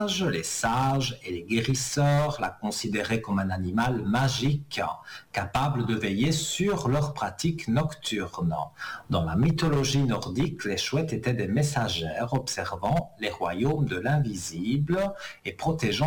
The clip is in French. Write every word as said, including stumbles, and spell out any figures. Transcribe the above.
les sages et les guérisseurs la considéraient comme un animal magique, capable de veiller sur leurs pratiques nocturnes. Dans la mythologie nordique, les chouettes étaient des messagères observant les royaumes de l'invisible et protégeant